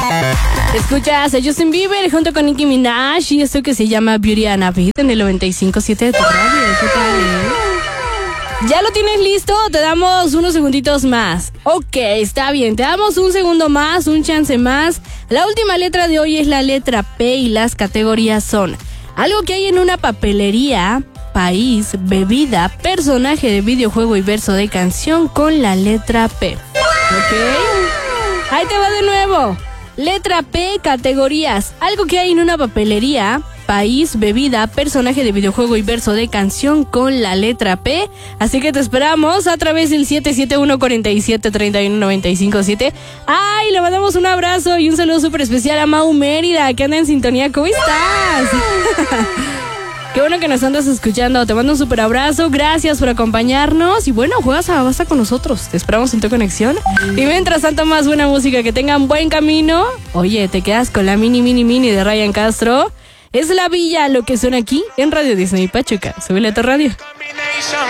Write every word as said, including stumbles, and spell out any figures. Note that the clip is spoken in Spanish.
Escuchas a Justin Bieber junto con Nicki Minaj y esto que se llama Beauty and a Beat en el noventa y cinco punto siete de tu radio. ¿Qué tal, eh? ¿Ya lo tienes listo? Te damos unos segunditos más. Ok, está bien. Te damos un segundo más, un chance más. La última letra de hoy es la letra P y las categorías son algo que hay en una papelería, país, bebida, personaje de videojuego y verso de canción con la letra P. Ok. Ahí te va de nuevo. Letra P, categorías. Algo que hay en una papelería, país, bebida, personaje de videojuego y verso de canción con la letra P. Así que te esperamos a través del siete siete uno, cuatro siete, tres uno, nueve cinco siete. ¡Ay! Le mandamos un abrazo y un saludo súper especial a Mau Mérida, que anda en sintonía. ¿Cómo estás? Qué bueno que nos andas escuchando. Te mando un súper abrazo. Gracias por acompañarnos. Y bueno, juegas a Basta con nosotros. Te esperamos en tu conexión. Y mientras tanto, más buena música. Que tengan buen camino. Oye, te quedas con la mini, mini, mini de Ryan Castro. Es La Villa lo que suena aquí en Radio Disney Pachuca. Súbele a tu radio.